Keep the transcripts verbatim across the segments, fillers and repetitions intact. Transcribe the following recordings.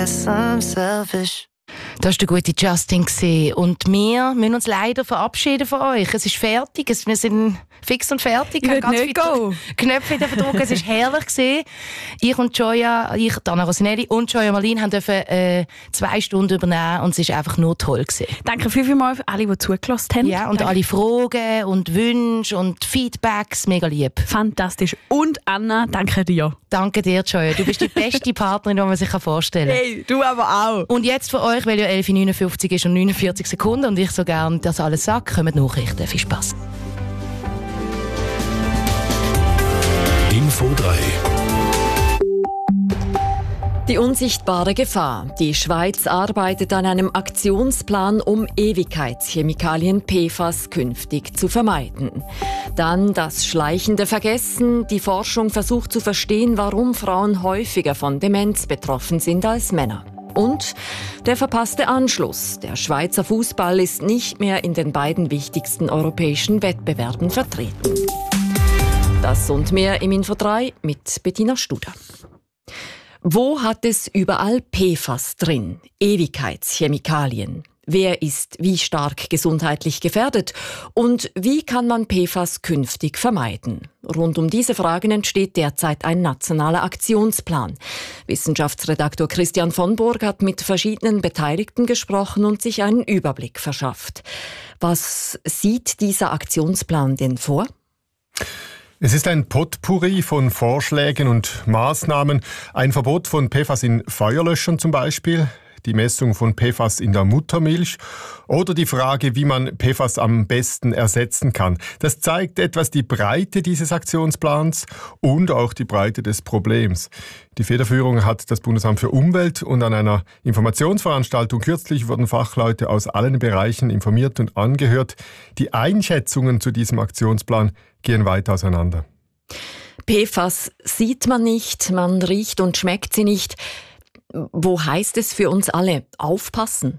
I'm selfish. Das war der gute Justin. Und wir müssen uns leider verabschieden von euch. Es ist fertig, es, wir sind fix und fertig. Ich will nicht gehen. Knöpfe drücken. Es war herrlich gewesen. Ich und Joya, ich, Anna Rosinelli und Joya Marlin haben dürfen, äh, zwei Stunden übernehmen und es war einfach nur toll gewesen. Danke viel, viel mal für alle, die zugelassen haben. Ja, und Danke. alle Fragen und Wünsche und Feedbacks, mega lieb. Fantastisch. Und Anna, danke dir. Danke dir, Joya. Du bist die beste Partnerin, die man sich vorstellen kann. Hey, du aber auch. Und jetzt für euch, weil ja elf Uhr neunundfünfzig ist und neunundvierzig Sekunden und ich so gerne das alles sage, kommen die Nachrichten. Viel Spass. Info drei. Die unsichtbare Gefahr. Die Schweiz arbeitet an einem Aktionsplan, um Ewigkeitschemikalien P F A S künftig zu vermeiden. Dann das schleichende Vergessen. Die Forschung versucht zu verstehen, warum Frauen häufiger von Demenz betroffen sind als Männer. Und der verpasste Anschluss. Der Schweizer Fußball ist nicht mehr in den beiden wichtigsten europäischen Wettbewerben vertreten. Das und mehr im Info drei mit Bettina Studer. Wo hat es überall P F A S drin? Ewigkeitschemikalien. Wer ist wie stark gesundheitlich gefährdet? Und wie kann man P F A S künftig vermeiden? Rund um diese Fragen entsteht derzeit ein nationaler Aktionsplan. Wissenschaftsredaktor Christian von Burg hat mit verschiedenen Beteiligten gesprochen und sich einen Überblick verschafft. Was sieht dieser Aktionsplan denn vor? Es ist ein Potpourri von Vorschlägen und Maßnahmen. Ein Verbot von P F A S in Feuerlöschern zum Beispiel, die Messung von P F A S in der Muttermilch oder die Frage, wie man P F A S am besten ersetzen kann. Das zeigt etwas die Breite dieses Aktionsplans und auch die Breite des Problems. Die Federführung hat das Bundesamt für Umwelt und an einer Informationsveranstaltung kürzlich wurden Fachleute aus allen Bereichen informiert und angehört. Die Einschätzungen zu diesem Aktionsplan gehen weit auseinander. P F A S sieht man nicht, man riecht und schmeckt sie nicht. Wo heißt es für uns alle? Aufpassen.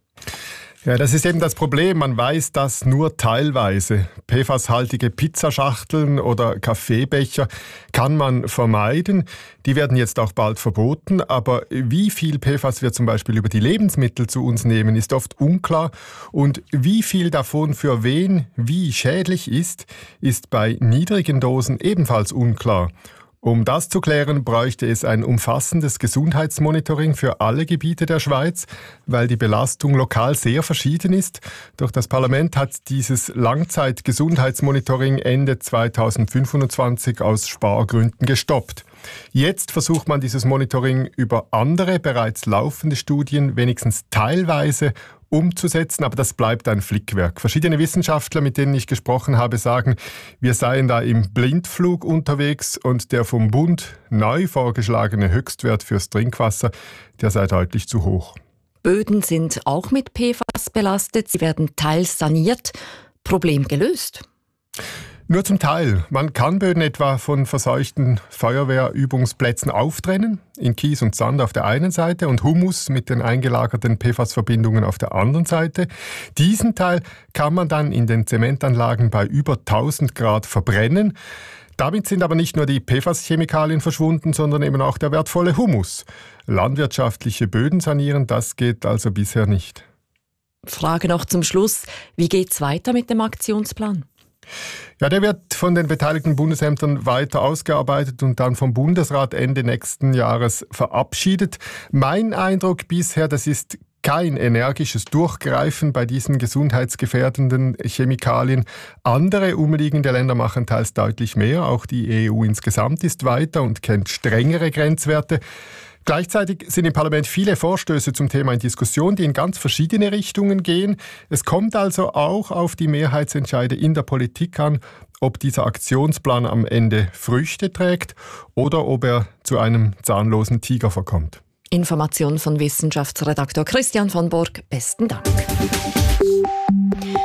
Ja, das ist eben das Problem. Man weiß das nur teilweise. P F A S-haltige Pizzaschachteln oder Kaffeebecher kann man vermeiden. Die werden jetzt auch bald verboten. Aber wie viel P F A S wir zum Beispiel über die Lebensmittel zu uns nehmen, ist oft unklar. Und wie viel davon für wen wie schädlich ist, ist bei niedrigen Dosen ebenfalls unklar. Um das zu klären, bräuchte es ein umfassendes Gesundheitsmonitoring für alle Gebiete der Schweiz, weil die Belastung lokal sehr verschieden ist. Doch das Parlament hat dieses Langzeitgesundheitsmonitoring Ende zweitausendfünfundzwanzig aus Spargründen gestoppt. Jetzt versucht man dieses Monitoring über andere, bereits laufende Studien wenigstens teilweise umzusetzen, aber das bleibt ein Flickwerk. Verschiedene Wissenschaftler, mit denen ich gesprochen habe, sagen, wir seien da im Blindflug unterwegs und der vom Bund neu vorgeschlagene Höchstwert fürs Trinkwasser, der sei deutlich zu hoch. Böden sind auch mit P F A S belastet, sie werden teils saniert. Problem gelöst? Nur zum Teil. Man kann Böden etwa von verseuchten Feuerwehrübungsplätzen auftrennen, in Kies und Sand auf der einen Seite und Humus mit den eingelagerten P F A S-Verbindungen auf der anderen Seite. Diesen Teil kann man dann in den Zementanlagen bei über tausend Grad verbrennen. Damit sind aber nicht nur die P F A S-Chemikalien verschwunden, sondern eben auch der wertvolle Humus. Landwirtschaftliche Böden sanieren, das geht also bisher nicht. Frage noch zum Schluss. Wie geht's weiter mit dem Aktionsplan? Ja, der wird von den beteiligten Bundesämtern weiter ausgearbeitet und dann vom Bundesrat Ende nächsten Jahres verabschiedet. Mein Eindruck bisher, das ist kein energisches Durchgreifen bei diesen gesundheitsgefährdenden Chemikalien. Andere umliegende Länder machen teils deutlich mehr. Auch die E U insgesamt ist weiter und kennt strengere Grenzwerte. Gleichzeitig sind im Parlament viele Vorstöße zum Thema in Diskussion, die in ganz verschiedene Richtungen gehen. Es kommt also auch auf die Mehrheitsentscheide in der Politik an, ob dieser Aktionsplan am Ende Früchte trägt oder ob er zu einem zahnlosen Tiger verkommt. Information von Wissenschaftsredaktor Christian von Burg. Besten Dank.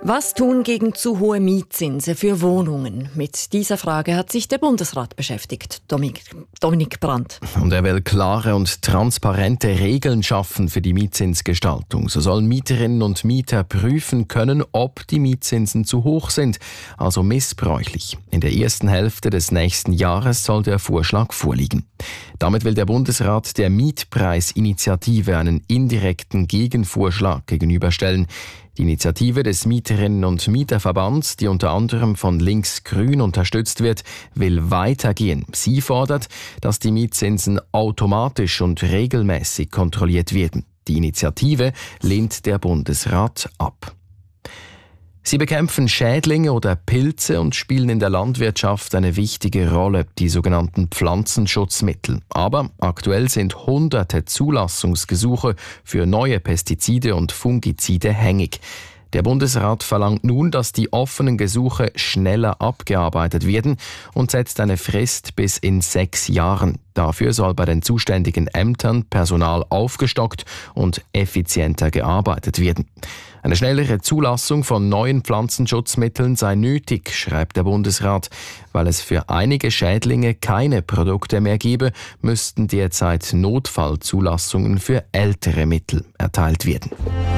Was tun gegen zu hohe Mietzinse für Wohnungen? Mit dieser Frage hat sich der Bundesrat beschäftigt. Dominik, Dominik Brandt. Und er will klare und transparente Regeln schaffen für die Mietzinsgestaltung. So sollen Mieterinnen und Mieter prüfen können, ob die Mietzinsen zu hoch sind, also missbräuchlich. In der ersten Hälfte des nächsten Jahres soll der Vorschlag vorliegen. Damit will der Bundesrat der Mietpreisinitiative einen indirekten Gegenvorschlag gegenüberstellen. Die Initiative des Mieterinnen- und Mieterverbands, die unter anderem von Links-Grün unterstützt wird, will weitergehen. Sie fordert, dass die Mietzinsen automatisch und regelmäßig kontrolliert werden. Die Initiative lehnt der Bundesrat ab. Sie bekämpfen Schädlinge oder Pilze und spielen in der Landwirtschaft eine wichtige Rolle, die sogenannten Pflanzenschutzmittel. Aber aktuell sind hunderte Zulassungsgesuche für neue Pestizide und Fungizide hängig. Der Bundesrat verlangt nun, dass die offenen Gesuche schneller abgearbeitet werden und setzt eine Frist bis in sechs Jahren. Dafür soll bei den zuständigen Ämtern Personal aufgestockt und effizienter gearbeitet werden. Eine schnellere Zulassung von neuen Pflanzenschutzmitteln sei nötig, schreibt der Bundesrat. Weil es für einige Schädlinge keine Produkte mehr gebe, müssten derzeit Notfallzulassungen für ältere Mittel erteilt werden.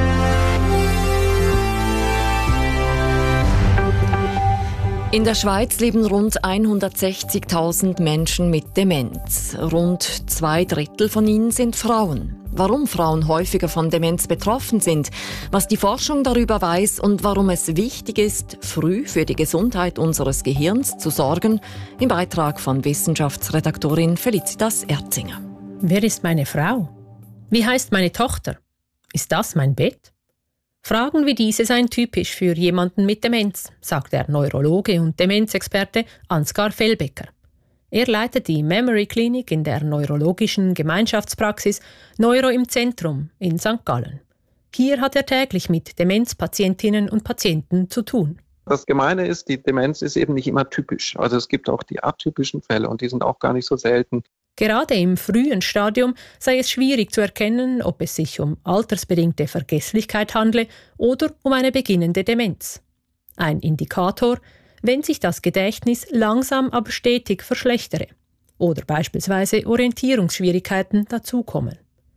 In der Schweiz leben rund hundertsechzigtausend Menschen mit Demenz. Rund zwei Drittel von ihnen sind Frauen. Warum Frauen häufiger von Demenz betroffen sind, was die Forschung darüber weiß und warum es wichtig ist, früh für die Gesundheit unseres Gehirns zu sorgen, im Beitrag von Wissenschaftsredaktorin Felicitas Erzinger. Wer ist meine Frau? Wie heißt meine Tochter? Ist das mein Bett? Fragen wie diese seien typisch für jemanden mit Demenz, sagt der Neurologe und Demenzexperte Ansgar Fellbecker. Er leitet die Memory Clinic in der neurologischen Gemeinschaftspraxis Neuro im Zentrum in Sankt Gallen. Hier hat er täglich mit Demenzpatientinnen und Patienten zu tun. Das Gemeine ist, die Demenz ist eben nicht immer typisch. Also es gibt auch die atypischen Fälle und die sind auch gar nicht so selten. Gerade im frühen Stadium sei es schwierig zu erkennen, ob es sich um altersbedingte Vergesslichkeit handle oder um eine beginnende Demenz. Ein Indikator, wenn sich das Gedächtnis langsam aber stetig verschlechtere oder beispielsweise Orientierungsschwierigkeiten dazukommen.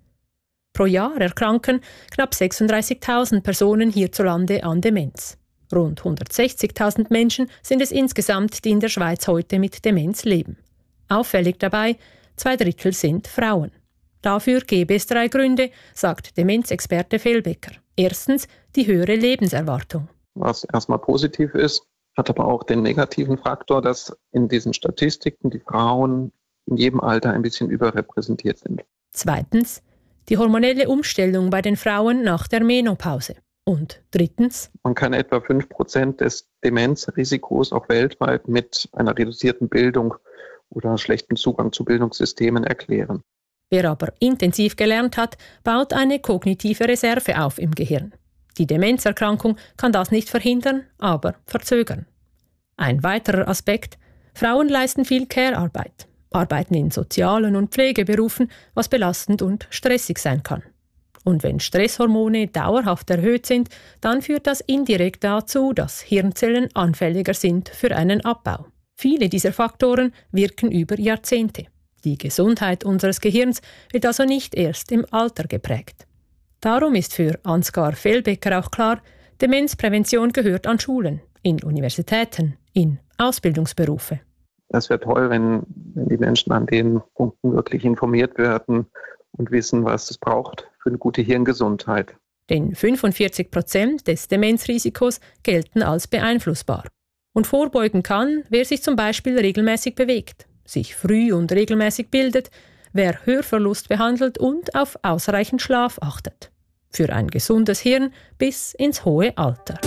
Pro Jahr erkranken knapp sechsunddreißigtausend Personen hierzulande an Demenz. Rund hundertsechzigtausend Menschen sind es insgesamt, die in der Schweiz heute mit Demenz leben. Auffällig dabei, zwei Drittel sind Frauen. Dafür gäbe es drei Gründe, sagt Demenzexperte Fellbecker. Erstens die höhere Lebenserwartung. Was erstmal positiv ist, hat aber auch den negativen Faktor, dass in diesen Statistiken die Frauen in jedem Alter ein bisschen überrepräsentiert sind. Zweitens die hormonelle Umstellung bei den Frauen nach der Menopause. Und drittens? Man kann etwa fünf Prozent des Demenzrisikos auch weltweit mit einer reduzierten Bildung oder schlechten Zugang zu Bildungssystemen erklären. Wer aber intensiv gelernt hat, baut eine kognitive Reserve auf im Gehirn. Die Demenzerkrankung kann das nicht verhindern, aber verzögern. Ein weiterer Aspekt: Frauen leisten viel Care-Arbeit, arbeiten in sozialen und Pflegeberufen, was belastend und stressig sein kann. Und wenn Stresshormone dauerhaft erhöht sind, dann führt das indirekt dazu, dass Hirnzellen anfälliger sind für einen Abbau. Viele dieser Faktoren wirken über Jahrzehnte. Die Gesundheit unseres Gehirns wird also nicht erst im Alter geprägt. Darum ist für Ansgar Fellbecker auch klar, Demenzprävention gehört an Schulen, in Universitäten, in Ausbildungsberufe. Es wäre toll, wenn, wenn die Menschen an den Punkten wirklich informiert werden und wissen, was es braucht für eine gute Hirngesundheit. Denn fünfundvierzig Prozent des Demenzrisikos gelten als beeinflussbar. Und vorbeugen kann, wer sich zum Beispiel regelmäßig bewegt, sich früh und regelmäßig bildet, wer Hörverlust behandelt und auf ausreichend Schlaf achtet. Für ein gesundes Hirn bis ins hohe Alter.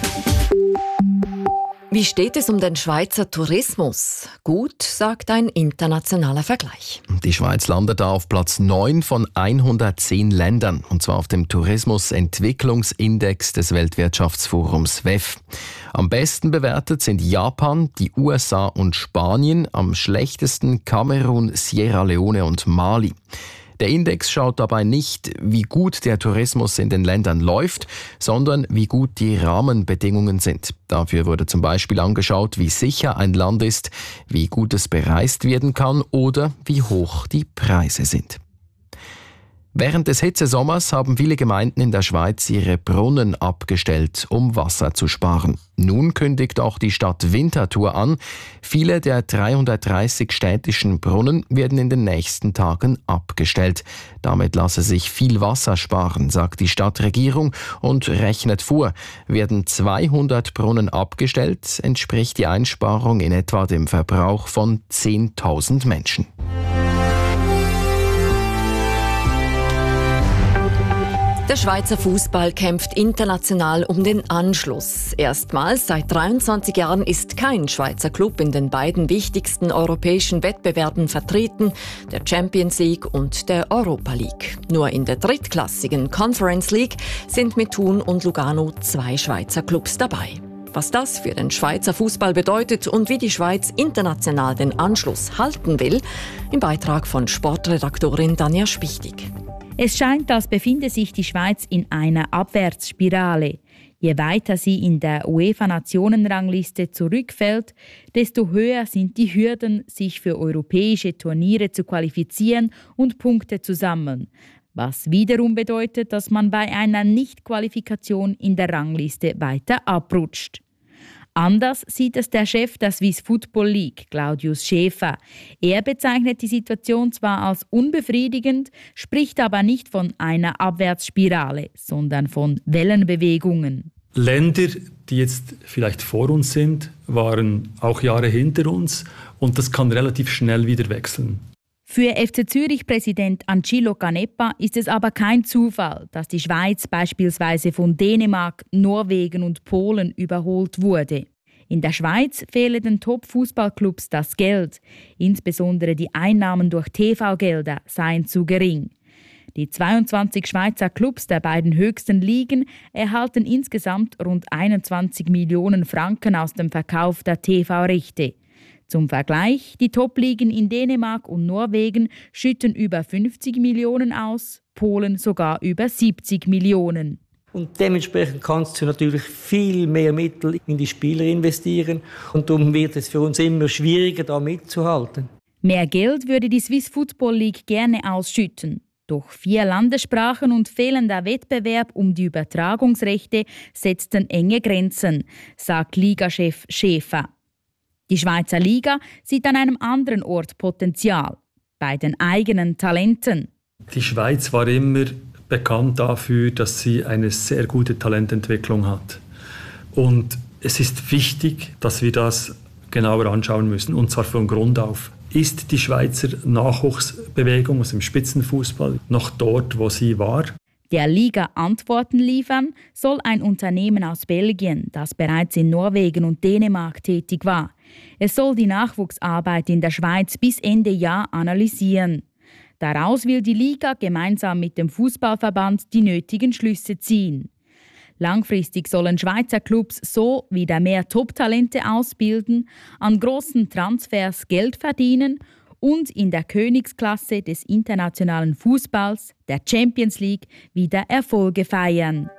Wie steht es um den Schweizer Tourismus? Gut, sagt ein internationaler Vergleich. Die Schweiz landet da auf Platz neun von hundertzehn Ländern, und zwar auf dem Tourismusentwicklungsindex des Weltwirtschaftsforums W E F. Am besten bewertet sind Japan, die U S A und Spanien, am schlechtesten Kamerun, Sierra Leone und Mali. Der Index schaut dabei nicht, wie gut der Tourismus in den Ländern läuft, sondern wie gut die Rahmenbedingungen sind. Dafür wurde zum Beispiel angeschaut, wie sicher ein Land ist, wie gut es bereist werden kann oder wie hoch die Preise sind. Während des Hitzesommers haben viele Gemeinden in der Schweiz ihre Brunnen abgestellt, um Wasser zu sparen. Nun kündigt auch die Stadt Winterthur an. Viele der dreihundertdreißig städtischen Brunnen werden in den nächsten Tagen abgestellt. Damit lasse sich viel Wasser sparen, sagt die Stadtregierung und rechnet vor. Werden zweihundert Brunnen abgestellt, entspricht die Einsparung in etwa dem Verbrauch von zehntausend Menschen. Der Schweizer Fußball kämpft international um den Anschluss. Erstmals seit dreiundzwanzig Jahren ist kein Schweizer Club in den beiden wichtigsten europäischen Wettbewerben vertreten, der Champions League und der Europa League. Nur in der drittklassigen Conference League sind mit Thun und Lugano zwei Schweizer Clubs dabei. Was das für den Schweizer Fußball bedeutet und wie die Schweiz international den Anschluss halten will, im Beitrag von Sportredaktorin Danja Spichtig. Es scheint, als befinde sich die Schweiz in einer Abwärtsspirale. Je weiter sie in der UEFA-Nationenrangliste zurückfällt, desto höher sind die Hürden, sich für europäische Turniere zu qualifizieren und Punkte zu sammeln. Was wiederum bedeutet, dass man bei einer Nicht-Qualifikation in der Rangliste weiter abrutscht. Anders sieht es der Chef der Swiss Football League, Claudius Schäfer. Er bezeichnet die Situation zwar als unbefriedigend, spricht aber nicht von einer Abwärtsspirale, sondern von Wellenbewegungen. Länder, die jetzt vielleicht vor uns sind, waren auch Jahre hinter uns und das kann relativ schnell wieder wechseln. Für F C Zürich-Präsident Ancillo Canepa ist es aber kein Zufall, dass die Schweiz beispielsweise von Dänemark, Norwegen und Polen überholt wurde. In der Schweiz fehle den Top-Fußballclubs das Geld. Insbesondere die Einnahmen durch T V-Gelder seien zu gering. Die zweiundzwanzig Schweizer Clubs der beiden höchsten Ligen erhalten insgesamt rund einundzwanzig Millionen Franken aus dem Verkauf der T V-Rechte. Zum Vergleich, die Top-Ligen in Dänemark und Norwegen schütten über fünfzig Millionen aus, Polen sogar über siebzig Millionen. Und dementsprechend kannst du natürlich viel mehr Mittel in die Spieler investieren und darum wird es für uns immer schwieriger, da mitzuhalten. Mehr Geld würde die Swiss Football League gerne ausschütten. Doch vier Landessprachen und fehlender Wettbewerb um die Übertragungsrechte setzten enge Grenzen, sagt Ligachef Schäfer. Die Schweizer Liga sieht an einem anderen Ort Potenzial, bei den eigenen Talenten. Die Schweiz war immer bekannt dafür, dass sie eine sehr gute Talententwicklung hat. Und es ist wichtig, dass wir das genauer anschauen müssen, und zwar von Grund auf. Ist die Schweizer Nachwuchsbewegung aus dem Spitzenfußball noch dort, wo sie war? Der Liga Antworten liefern soll ein Unternehmen aus Belgien, das bereits in Norwegen und Dänemark tätig war. Es soll die Nachwuchsarbeit in der Schweiz bis Ende Jahr analysieren. Daraus will die Liga gemeinsam mit dem Fußballverband die nötigen Schlüsse ziehen. Langfristig sollen Schweizer Clubs so wieder mehr Top-Talente ausbilden, an grossen Transfers Geld verdienen und in der Königsklasse des internationalen Fußballs, der Champions League, wieder Erfolge feiern.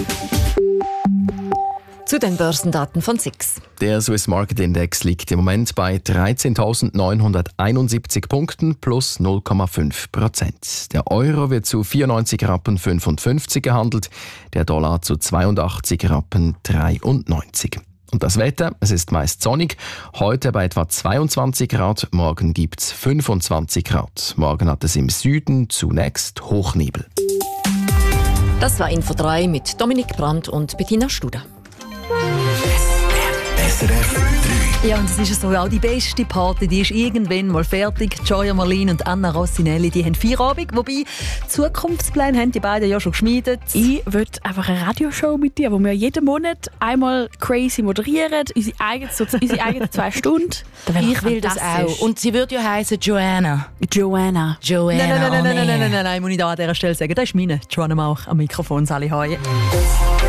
Zu den Börsendaten von S I X. Der Swiss Market Index liegt im Moment bei dreizehntausendneunhunderteinundsiebzig Punkten plus null Komma fünf Prozent. Der Euro wird zu vierundneunzig Rappen fünfundfünfzig gehandelt, der Dollar zu zweiundachtzig Rappen dreiundneunzig. Und das Wetter, es ist meist sonnig, heute bei etwa zweiundzwanzig Grad, morgen gibt es fünfundzwanzig Grad. Morgen hat es im Süden zunächst Hochnebel. Das war Info drei mit Dominik Brandt und Bettina Studer. S R F drei. Ja, und es ist so, auch die beste Party, die ist irgendwann mal fertig. Gioia Marlin und Anna Rossinelli, die haben Feierabend, wobei Zukunftspläne haben die beiden ja schon geschmiedet. Ich will einfach eine Radioshow mit dir, wo wir jeden Monat einmal crazy moderieren, unsere eigenen, so, unsere eigenen zwei Stunden. Ich will das auch. Und sie würde ja heißen Joanna. Joanna. Joanna. Nein, nein, nein, oh nein, nein, nein, nein, nein, nein, muss ich da an dieser Stelle sagen. Das ist meine Joanna Mauch am Mikrofon, Sally Heuer.